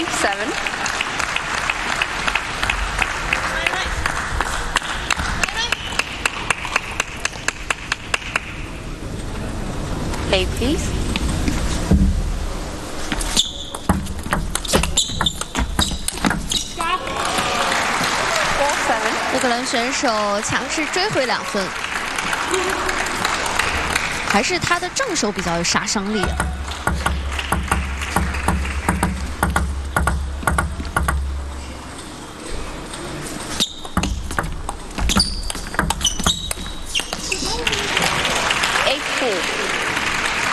7. Play, please. 乌克兰选手强势追回2分，还是他的正手比较有杀伤力。